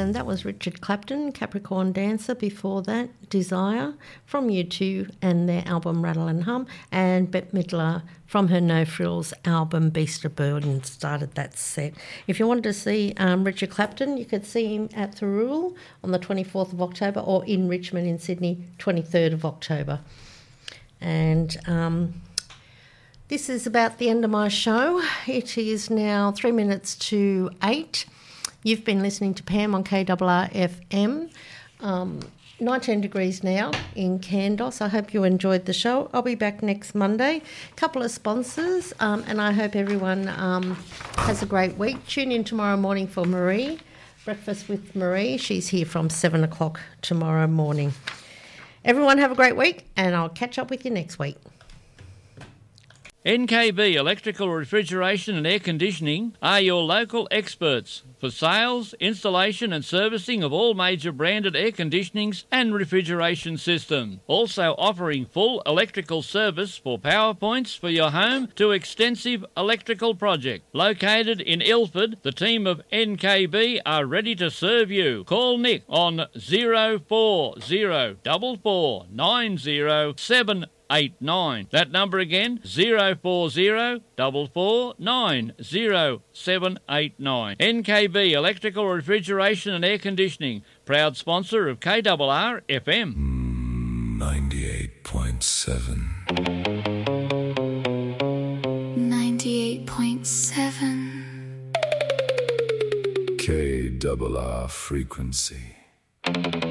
And that was Richard Clapton, Capricorn Dancer. Before that, Desire from U2 and their album Rattle and Hum. And Bette Midler from her No Frills album Beast of Burden started that set. If you wanted to see Richard Clapton, you could see him at Thirroul on the 24th of October or in Richmond in Sydney, 23rd of October. And this is about the end of my show. It is now 3 minutes to 8. You've been listening to Pam on KRR FM. 19 degrees now in Kandos. I hope you enjoyed the show. I'll be back next Monday. A couple of sponsors, and I hope everyone has a great week. Tune in tomorrow morning for Marie, Breakfast with Marie. She's here from 7 o'clock tomorrow morning. Everyone have a great week, and I'll catch up with you next week. NKB Electrical Refrigeration and Air Conditioning are your local experts for sales, installation and servicing of all major branded air conditionings and refrigeration systems. Also offering full electrical service for power points for your home to extensive electrical project. Located in Ilford, the team of NKB are ready to serve you. Call Nick on 0404490789. That number again, 0444490789. NKB Electrical Refrigeration and Air Conditioning, proud sponsor of KRR FM. 98.7. 98.7. KRR frequency.